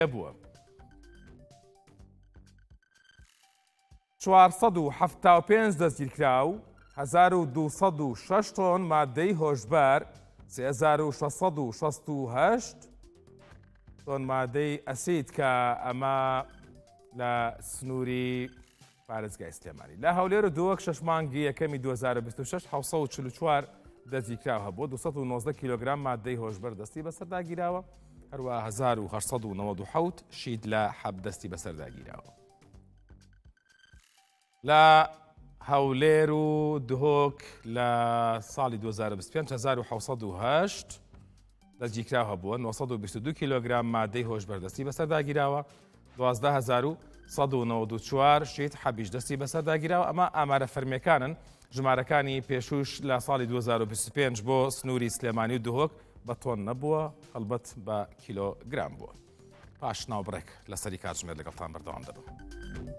بووە. 475 دەستگیرکراو، 1206 تۆن مادەی هۆشبەر، 3668 تۆن مادەی ئەسید کە ئەمە لە سنووری پارێزگای سلێمانی. لە هەولێر و دووەک 6 مانگی یەکەمی 2026 744 دەستگیرکراو هەبووە، 219 کیلۆگرام مادەی هۆشبەر دەستی بەسەرداگیراوە، هەروە 1897 شید لە حەب دەستی بەسەرداگیراوە. لە هەولێر و دهۆک لە ساڵی 2025 1708 دەستگیرکراو هەبووە، 922 کیلۆگرام مادەی هۆشبەر دەستی بەسەرداگیراوە، 12194 شید حەبیش دەستی بەسەرداگیراوە. ئەمە ئامارە فەرمیەکانن. ژمارەکانی پێشوش لە ساڵی 2025 بۆ سنووری سلێمانی و دهۆک بە تۆن نەبووە، هەڵبەت بە کیلۆگرام بووە. پاش ناوبڕێک لەسەری کاتژمێر لەگەڵتان بەردەوام دەبم.